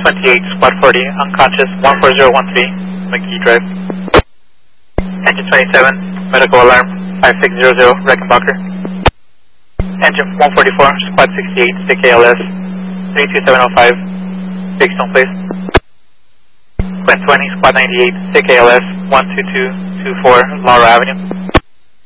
28, squad 40, unconscious, 14013, McGee Drive. Engine 27, medical alarm, 5600, Reckenbacher. Engine 144, squad 68, stick ALS, 32705, big stone place. Quint 20, squad 98, stick ALS, 12224, Laura Avenue.